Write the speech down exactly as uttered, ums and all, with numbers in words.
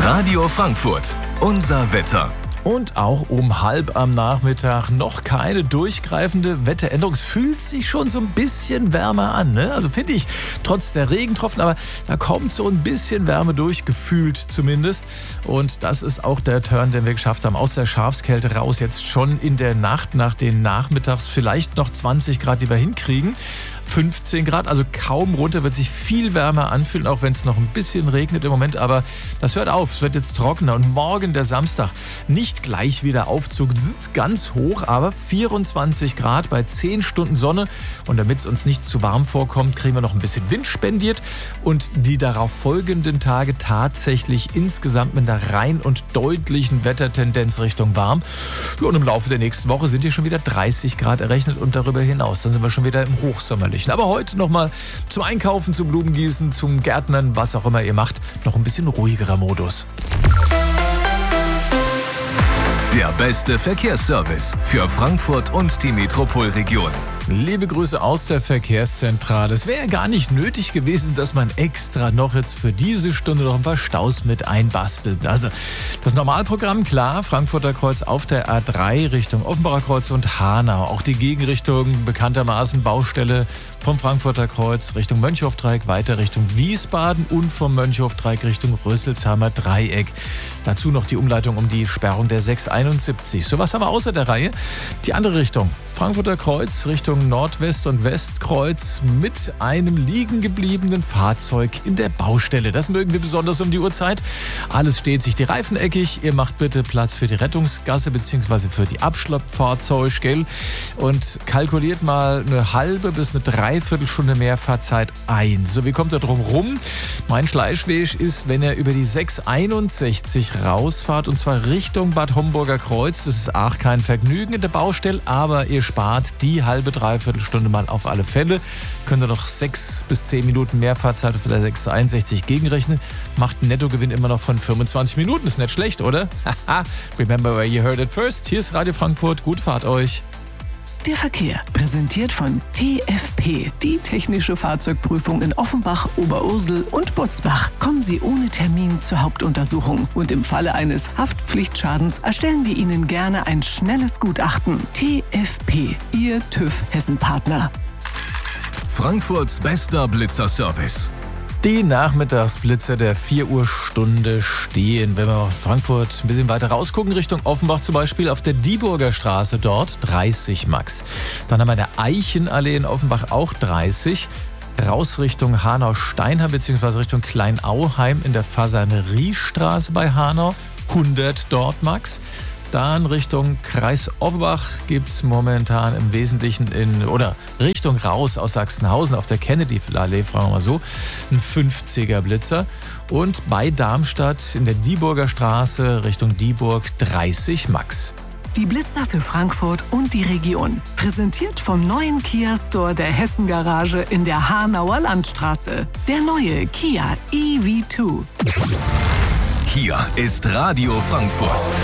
Radio Frankfurt, unser Wetter. Und auch um halb am Nachmittag noch keine durchgreifende Wetteränderung. Es fühlt sich schon so ein bisschen wärmer an, ne? Also finde ich, trotz der Regentropfen, aber da kommt so ein bisschen Wärme durch, gefühlt zumindest. Und das ist auch der Turn, den wir geschafft haben, aus der Schafskälte raus. Jetzt schon in der Nacht, nach den Nachmittags vielleicht noch zwanzig Grad, die wir hinkriegen. fünfzehn Grad, also kaum runter, wird sich viel wärmer anfühlen, auch wenn es noch ein bisschen regnet im Moment. Aber das hört auf, es wird jetzt trockener. Und morgen, der Samstag, nicht gleich wieder Aufzug, sitzt ganz hoch, aber vierundzwanzig Grad bei zehn Stunden Sonne. Und damit es uns nicht zu warm vorkommt, kriegen wir noch ein bisschen Wind spendiert. Und die darauf folgenden Tage tatsächlich insgesamt mit einer rein und deutlichen Wettertendenz Richtung warm. Ja, und im Laufe der nächsten Woche sind hier schon wieder dreißig Grad errechnet und darüber hinaus. Dann sind wir schon wieder im Hochsommerlichen. Aber heute nochmal zum Einkaufen, zum Blumengießen, zum Gärtnern, was auch immer ihr macht, noch ein bisschen ruhigerer Modus. Der beste Verkehrsservice für Frankfurt und die Metropolregion. Liebe Grüße aus der Verkehrszentrale. Es wäre gar nicht nötig gewesen, dass man extra noch jetzt für diese Stunde noch ein paar Staus mit einbastelt. Also das Normalprogramm, klar, Frankfurter Kreuz auf der A drei Richtung Offenbacher Kreuz und Hanau. Auch die Gegenrichtung, bekanntermaßen Baustelle vom Frankfurter Kreuz Richtung Mönchhofdreieck, weiter Richtung Wiesbaden und vom Mönchhofdreieck Richtung Rüsselsheimer Dreieck. Dazu noch die Umleitung um die Sperrung der sechs einundsiebzig. So, was haben wir außer der Reihe? Die andere Richtung, Frankfurter Kreuz Richtung Nordwest- und Westkreuz mit einem liegen gebliebenen Fahrzeug in der Baustelle. Das mögen wir besonders um die Uhrzeit. Alles steht sich die Reifen eckig. Ihr macht bitte Platz für die Rettungsgasse bzw. für die Abschleppfahrzeuge, gell? Und kalkuliert mal eine halbe bis eine Dreiviertelstunde mehr Fahrzeit ein. So, wie kommt ihr drum rum? Mein Schleichweg ist, wenn ihr über die sechs einundsechzig rausfahrt und zwar Richtung Bad Homburger Kreuz. Das ist auch kein Vergnügen in der Baustelle, aber ihr spart die halbe, dreiviertelstunde mal auf alle Fälle. Könnt ihr noch sechs bis zehn Minuten mehr Fahrzeit für der sechs einundsechzig gegenrechnen. Macht einen Nettogewinn immer noch von fünfundzwanzig Minuten. Ist nicht schlecht, oder? Remember where you heard it first. Hier ist Radio Frankfurt. Gute Fahrt euch. Der Verkehr, präsentiert von T F P, die technische Fahrzeugprüfung in Offenbach, Oberursel und Butzbach. Kommen Sie ohne Termin zur Hauptuntersuchung und im Falle eines Haftpflichtschadens erstellen wir Ihnen gerne ein schnelles Gutachten. T F P, Ihr TÜV Hessen-Partner. Frankfurts bester Blitzerservice. Die Nachmittagsblitzer der vier Uhr Stunde stehen. Wenn wir auf Frankfurt ein bisschen weiter rausgucken, Richtung Offenbach zum Beispiel, auf der Dieburger Straße dort dreißig Max. Dann haben wir in der Eichenallee in Offenbach auch dreißig. Raus Richtung Hanau-Steinheim bzw. Richtung Kleinauheim in der Fasaneriestraße bei Hanau hundert dort Max. Dann Richtung Kreis Offenbach gibt es momentan im Wesentlichen in, oder Richtung raus aus Sachsenhausen auf der Kennedy-Allee, fragen wir mal so, ein fünfziger Blitzer. Und bei Darmstadt in der Dieburger Straße Richtung Dieburg dreißig Max. Die Blitzer für Frankfurt und die Region. Präsentiert vom neuen Kia Store der Hessen Garage in der Hanauer Landstraße. Der neue Kia E V zwei. Hier ist Radio Frankfurt.